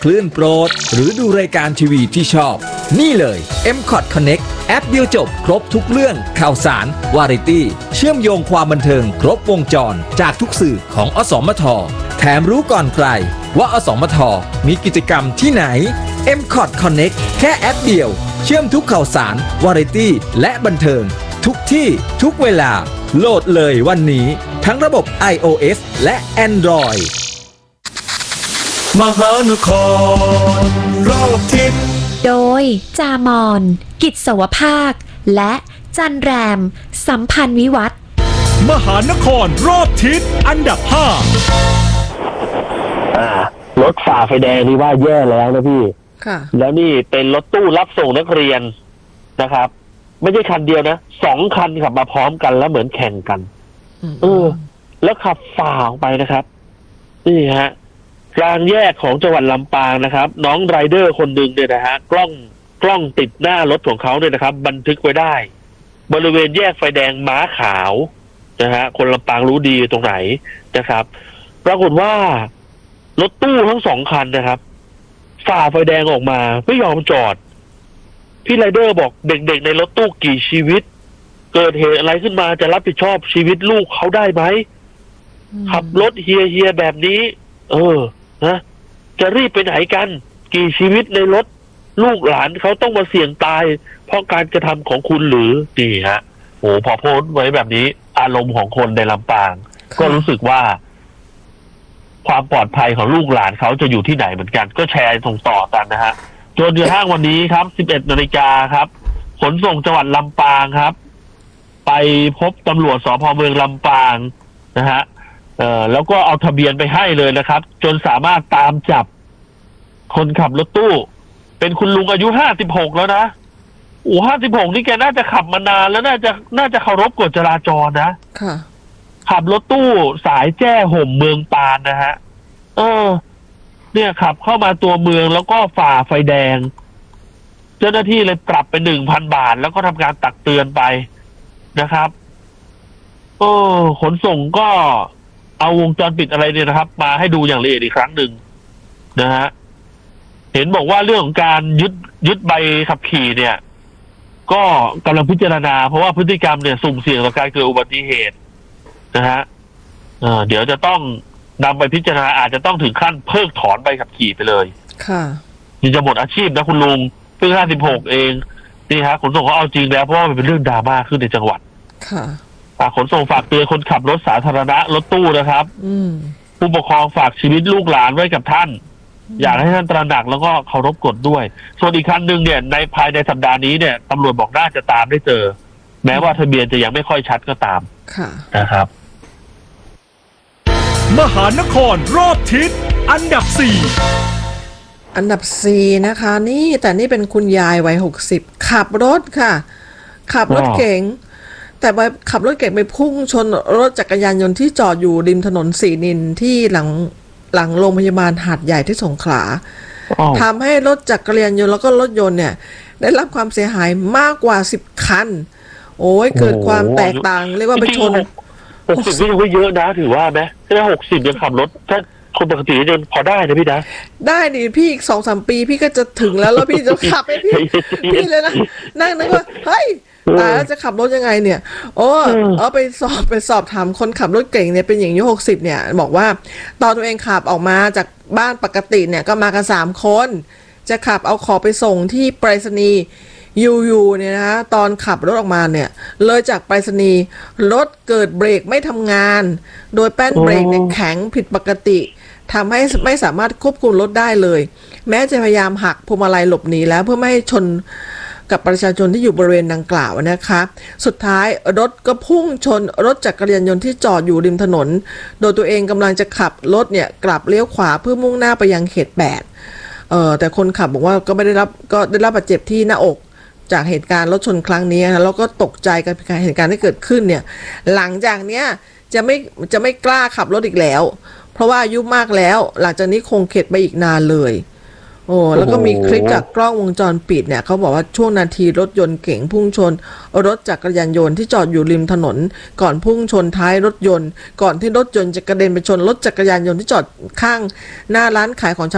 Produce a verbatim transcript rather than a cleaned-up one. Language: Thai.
คลื่นโปรดหรือดูรายการทีวีที่ชอบนี่เลย เอ็ม คอท Connect แอปเดียวจบครบทุกเรื่องข่าวสารวาไรตี้เชื่อมโยงความบันเทิงครบวงจรจากทุกสื่อของอสมทแถมรู้ก่อนใครว่าอสมทมีกิจกรรมที่ไหน เอ็ม คอท Connect แค่แอปเดียวเชื่อมทุกข่าวสารวาไรตี้และบันเทิงทุกที่ทุกเวลาโหลดเลยวันนี้ทั้งระบบ iOS และ Android มหานครรอบทิศโดยจามอนกิจสวภาคและจันแรมสัมพันธ์วิวัฒน์มหานครรอบทิศอันดับห้าอ่ารถฝ่าไฟแดงนี่ว่าแย่แล้วนะพี่ค่ะแล้วนี่เป็นรถตู้รับส่งนักเรียนนะครับไม่ใช่คันเดียวนะสองคันขับมาพร้อมกันแล้วเหมือนแข่งกันเออแล้วขับฝ่าออกไปนะครับนี่ฮะกลางแยกของจังหวัดลำปางนะครับน้องไรเดอร์คนหนึ่งเนี่ยนะฮะกล้องกล้องติดหน้ารถของเขาเนี่ยนะครับบันทึกไว้ได้บริเวณแยกไฟแดงม้าขาวนะฮะคนลำปางรู้ดีตรงไหนนะครับปรากฏว่ารถตู้ทั้งสองคันนะครับฝ่าไฟแดงออกมาไม่ยอมจอดพี่ไรเดอร์บอกเด็กๆในรถตู้กี่ชีวิตเกิดเหตุอะไรขึ้นมาจะรับผิดชอบชีวิตลูกเขาได้ไหมขับรถเฮียเฮียแบบนี้เออนะจะรีบไปไหนกันกี่ชีวิตในรถลูกหลานเขาต้องมาเสี่ยงตายเพราะการกระทำของคุณหรือนี่ฮะโอ้พอโพสต์ไว้แบบนี้อารมณ์ของคนในลำปางก็รู้สึกว่าความปลอดภัยของลูกหลานเขาจะอยู่ที่ไหนเหมือนกันก็แชร์ส่งต่อกันนะฮะจนกระทั่งวันนี้ครับสิบเอ็ดนาฬิกาครับขนส่งจังหวัดลำปางครับไปพบตำรวจสภ.เมืองลำปางนะฮะเอ่อแล้วก็เอาทะเบียนไปให้เลยนะครับจนสามารถตามจับคนขับรถตู้เป็นคุณลุงอายุห้าสิบหกแล้วนะโอ้ห้าสิบหกนี่แกน่าจะขับมานานแล้วน่าจะน่าจะเคารพกฎจราจรนะค่ะขับรถตู้สายแจ้ห่มเมืองปานนะฮะเออเนี่ยขับเข้ามาตัวเมืองแล้วก็ฝ่าไฟแดงเจ้าหน้าที่เลยปรับไปหนึ่งพันบาทแล้วก็ทำการตักเตือนไปนะครับโอ้ขนส่งก็เอาวงจรปิดอะไรเนี่ยนะครับมาให้ดูอย่างละเอียดอีกครั้งหนึ่งนะฮะเห็นบอกว่าเรื่องของการยึดยึดใบขับขี่เนี่ยก็กำลังพิจารณาเพราะว่าพฤติกรรมเนี่ยสุ่มเสี่ยงต่อการเกิดอุบัติเหตุนะฮะเอ่อเดี๋ยวจะต้องนำไปพิจารณาอาจจะต้องถึงขั้นเพิกถอนใบขับขี่ไปเลยค่ะนี่จะหมดอาชีพนะคุณลุงเพิ่งห้าสิบหกเองนี่ฮะขนส่งเขาเอาจริงแล้วเพราะว่ามันเป็นเรื่องดราม่าขึ้นในจังหวัดค่ะขนส่งฝากเตือนคนขับรถสาธารณะรถตู้นะครับผู้ปกครองฝากชีวิตลูกหลานไว้กับท่านอยากให้ท่านตระหนักแล้วก็เคารพกฎด้วยส่วนอีกคันหนึ่งเนี่ยในภายในสัปดาห์นี้เนี่ยตำรวจบอกน่าจะตามได้เจอแม้ว่าทะเบียนจะยังไม่ค่อยชัดก็ตามค่ะนะครับมหานครรอบทิศอันดับสี่อันดับสี่นะคะนี่แต่นี่เป็นคุณยายวัยหกสิบขับรถค่ะขับรถเก๋งแต่ไปขับรถเก๋งไปพุ่งชนรถจักรยานยนต์ที่จอดอยู่ริมถนนศรีนินที่หลังหลังโรงพยาบาลหาดใหญ่ที่สงขลาทำให้รถจักรยานยนต์แล้วก็รถยนต์เนี่ยได้รับความเสียหายมากกว่าสิบคันโอ้ยเกิดความแตกต่างเรียกว่าไปชนหกสิบนี่ก็เยอะนะถือว่าไหมถ้าหกสิบยังขับรถถ้าคนปกติยังพอได้นะพี่นะได้ดิพี่อีกสองสามปีพี่ก็จะถึงแล้วแล้วพี่จะขับให้พี่พี่เลยนะนั่งนึกว่าเฮ้ยตายแล้วจะขับรถยังไงเนี่ยโอ้เอาไปสอบไปสอบถามคนขับรถเก่งเนี่ยเป็นหญิงอายุหกสิบเนี่ยบอกว่าตอนตัวเองขับออกมาจากบ้านปกติเนี่ยก็มากันสามคนจะขับเอาของไปส่งที่ไปรษณีย์ยูยูเนี่ยนะตอนขับรถออกมาเนี่ยเลยจากไปรษณีย์รถเกิดเบรกไม่ทำงานโดยแป้นเบรกเนี่ยแข็งผิดปกติทำให้ไม่สามารถควบคุมรถได้เลยแม้จะพยายามหักพวงมาลัยหลบหนีแล้วเพื่อไม่ให้ชนกับประชาชนที่อยู่บริเวณดังกล่าวนะคะสุดท้ายรถก็พุ่งชนรถจักรยานยนต์ที่จอดอยู่ริมถนนโดยตัวเองกำลังจะขับรถเนี่ยกลับเลี้ยวขวาเพื่อมุ่งหน้าไปยังเขตแปดเอ่อแต่คนขับบอกว่าก็ไม่ได้รับก็ได้รับบาดเจ็บที่หน้าอกจากเหตุการณ์รถชนครั้งนี้นะแล้วก็ตกใจกับเหตุการณ์ที่เกิดขึ้นเนี่ยหลังจากเนี้ยจะไม่จะไม่กล้าขับรถอีกแล้วเพราะว่าอายุมากแล้วหลังจากนี้คงเข็ดไปอีกนานเลยโอ้แล้วก็มีคลิปจากกล้องวงจรปิดเนี่ยเขาบอกว่าช่วงนาทีรถยนต์เก๋งพุ่งชนรถจักรยานยนต์ที่จอดอยู่ริมถนนก่อนพุ่งชนท้ายรถยนต์ก่อนที่รถยนต์จะกระเด็นไปชนรถจักรยานยนต์ที่จอดข้างหน้าร้านขายของชำ